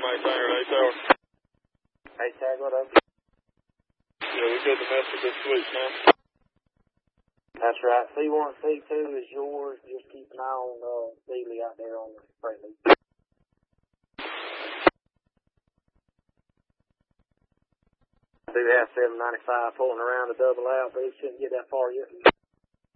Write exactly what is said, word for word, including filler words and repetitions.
maintainer at eight tower. Hey, Tag, what up? Yeah, we got the mess with this switch now. That's right. C one, C two is yours. Just keep an eye on uh, Sealy out there on the freight loop. I do have seven ninety-five pulling around the double out, but he shouldn't get that far yet.